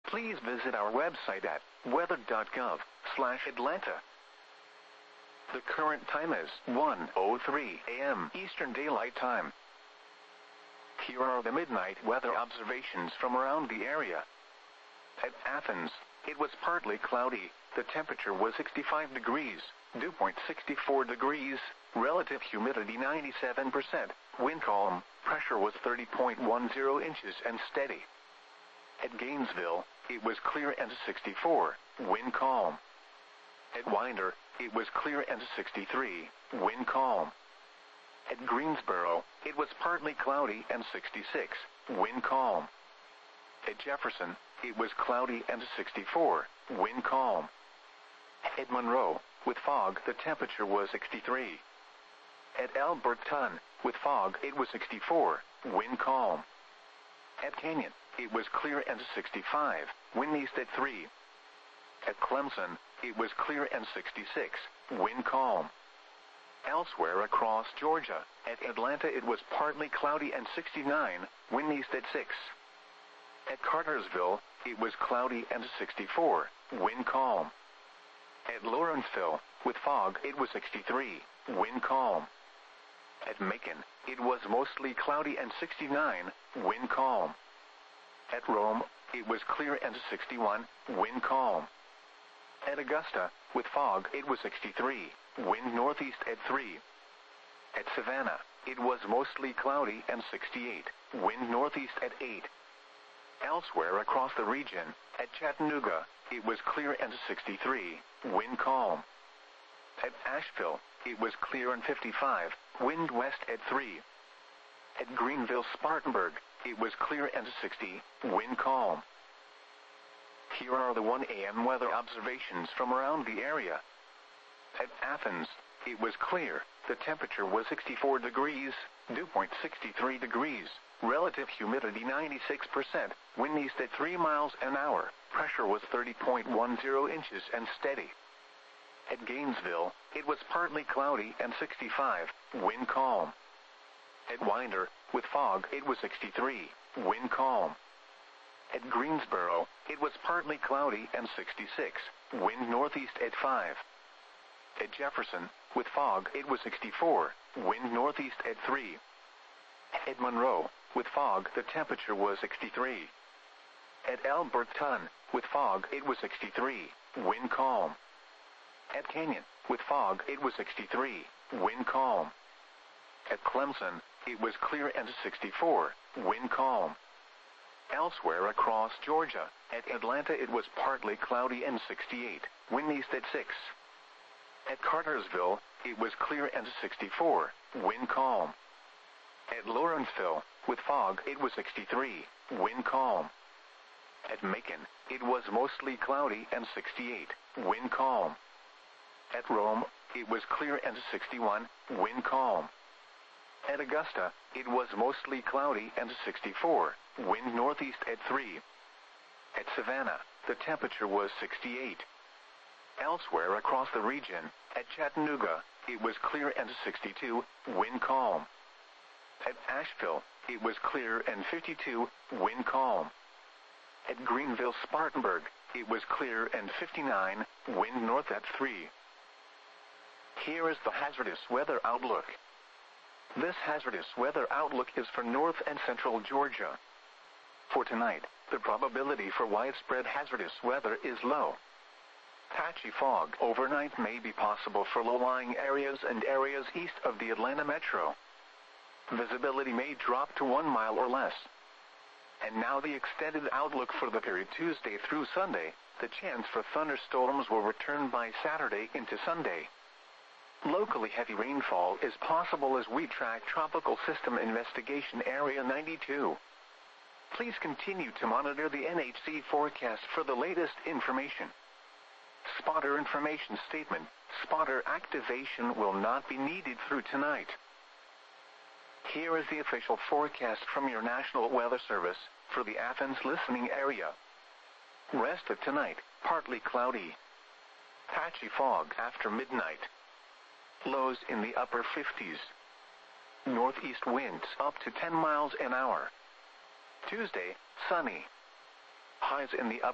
please visit our website at weather.gov/Atlanta. The current time is 1:03 a.m. Eastern Daylight Time. Here are the midnight weather observations from around the area. At Athens, it was partly cloudy. The temperature was 65 degrees, dew point 64 degrees, relative humidity 97%, wind calm, pressure was 30.10 inches and steady. At Gainesville, it was clear and 64, wind calm. At Winder, it was clear and 63, wind calm. At Greensboro, it was partly cloudy and 66, wind calm. At Jefferson, it was cloudy and 64, wind calm. At Monroe, with fog, the temperature was 63. At Alberton, with fog, it was 64, wind calm. At Canyon, it was clear and 65, wind east at 3. At Clemson, it was clear and 66, wind calm. Elsewhere across Georgia, at Atlanta it was partly cloudy and 69, wind east at 6. At Cartersville, it was cloudy and 64, wind calm. At Lawrenceville, with fog, it was 63, wind calm. At Macon, it was mostly cloudy and 69, wind calm. At Rome, it was clear and 61, wind calm. At Augusta, with fog, it was 63, wind northeast at 3. At Savannah, it was mostly cloudy and 68, wind northeast at 8. Elsewhere across the region, at Chattanooga, it was clear and 63, wind calm. At Asheville, it was clear and 55, wind west at 3. At Greenville-Spartanburg, it was clear and 60, wind calm. Here are the 1 a.m. weather observations from around the area. At Athens, it was clear. The temperature was 64 degrees, dew point 63 degrees, relative humidity 96%, wind east at 3 miles an hour, pressure was 30.10 inches and steady. At Gainesville, it was partly cloudy and 65, wind calm. At Winder, with fog, it was 63, wind calm. At Greensboro, it was partly cloudy and 66, wind northeast at 5. At Jefferson, with fog, it was 64, wind northeast at 3. At Monroe, with fog, the temperature was 63. At Alberton, with fog, it was 63, wind calm. At Canyon, with fog, it was 63, wind calm. At Clemson, it was clear and 64, wind calm. Elsewhere across Georgia, at Atlanta it was partly cloudy and 68, wind east at 6. At Cartersville, it was clear and 64, wind calm. At Lawrenceville, with fog, it was 63, wind calm. At Macon, it was mostly cloudy and 68, wind calm. At Rome, it was clear and 61, wind calm. At Augusta, it was mostly cloudy and 64, wind northeast at 3. At Savannah, the temperature was 68. Elsewhere across the region, at Chattanooga, it was clear and 62, wind calm. At Asheville, it was clear and 52, wind calm. At Greenville-Spartanburg, it was clear and 59, wind north at 3. Here is the hazardous weather outlook. This hazardous weather outlook is for north and central Georgia. For tonight, the probability for widespread hazardous weather is low. Patchy fog overnight may be possible for low-lying areas and areas east of the Atlanta metro. Visibility may drop to 1 mile or less. And now the extended outlook for the period Tuesday through Sunday. The chance for thunderstorms will return by Saturday into Sunday. Locally heavy rainfall is possible as we track Tropical System Investigation Area 92. Please continue to monitor the NHC forecast for the latest information. Spotter information statement. Spotter activation will not be needed through tonight. Here is the official forecast from your National Weather Service for the Athens listening area. Rest of tonight, partly cloudy. Patchy fog after midnight. Lows in the upper 50s. Northeast winds up to 10 miles an hour. Tuesday, sunny. Highs in the upper